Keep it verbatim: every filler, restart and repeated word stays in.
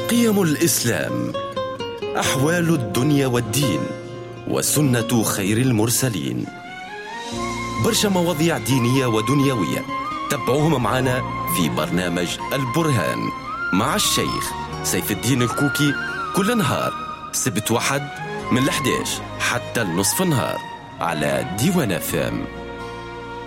قيم الإسلام، أحوال الدنيا والدين، وسنة خير المرسلين. برشا مواضيع دينية ودنيوية تابعوهم معنا في برنامج البرهان مع الشيخ سيف الدين الكوكي، كل نهار سبت واحد من الحداش حتى النصف النهار على ديوان فام.